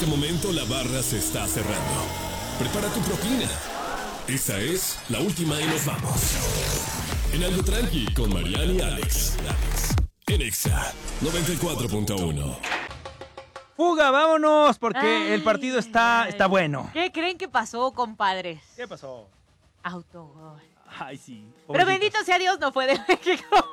este momento la barra se está cerrando. Prepara tu propina. Esa es la última y nos vamos. En Algo Tranqui con Mariana y Alex. En Exa 94.1. Fuga, vámonos, porque el partido está bueno. ¿Qué creen que pasó, compadres? ¿Qué pasó? Autogol. Ay, sí. Pero bendito sea Dios, no fue de México.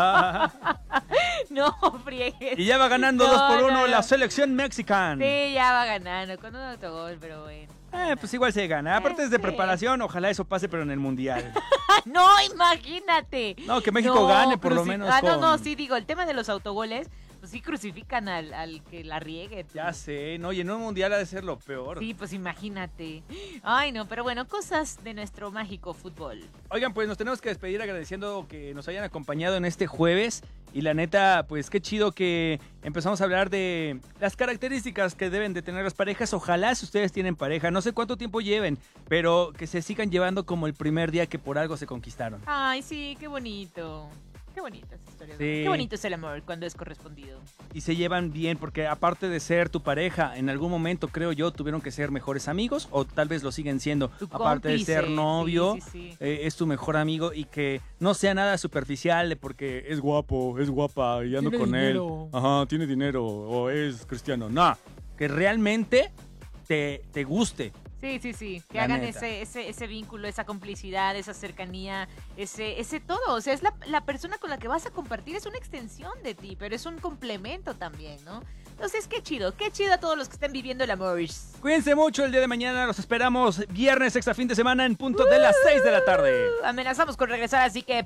No friegues. Y ya va ganando 2-1 la selección mexicana. Sí, ya va ganando con un autogol, pero bueno. Pues igual se gana. Aparte es de Sí. preparación, ojalá eso pase, pero en el Mundial. No, imagínate. No, que México gane por lo menos No, sí, digo, el tema de los autogoles, pues sí crucifican al que la riegue. Ya sé, no, y en un Mundial ha de ser lo peor. Sí, pues imagínate. Ay, no, pero bueno, cosas de nuestro mágico fútbol. Oigan, pues nos tenemos que despedir agradeciendo que nos hayan acompañado en este jueves. Y la neta, pues qué chido que empezamos a hablar de las características que deben de tener las parejas. Ojalá si ustedes tienen pareja, no sé cuánto tiempo lleven, pero que se sigan llevando como el primer día que por algo se conquistaron. Ay, sí, qué bonito. Qué bonita esa historia. Sí. Qué bonito es el amor cuando es correspondido. Y se llevan bien, porque aparte de ser tu pareja, en algún momento, creo yo, tuvieron que ser mejores amigos, o tal vez lo siguen siendo. Tu Aparte cómplice, de ser novio, sí. es tu mejor amigo, y que no sea nada superficial de porque es guapo, es guapa, y ando Tiene con dinero. él. Ajá, tiene dinero, o es cristiano. No, que realmente te guste. Sí. Que La hagan neta. ese vínculo, esa complicidad, esa cercanía, ese todo. O sea, es la persona con la que vas a compartir, es una extensión de ti, pero es un complemento también, ¿no? Entonces, qué chido a todos los que estén viviendo el amor. Cuídense mucho el día de mañana, los esperamos viernes, extra fin de semana, en punto de las 6 de la tarde. Amenazamos con regresar, así que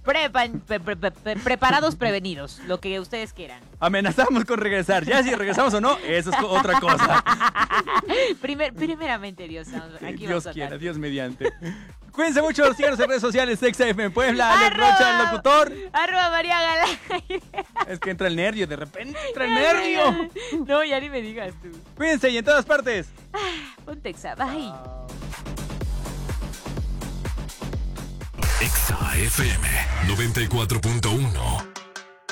preparados, prevenidos, lo que ustedes quieran. Amenazamos con regresar. Ya si regresamos o no, eso es otra cosa. Primeramente, Dios, aquí Dios vamos a quiera, andar. Dios mediante. Cuídense mucho, síganos en redes sociales, XFM Puebla, Alex ¡Arroba! Rocha, el locutor. @María Galán. Es que entra el nervio, de repente entra el nervio. No, ya ni me digas tú. Cuídense y en todas partes. Ponte Exa, bye. Exa FM 94.1.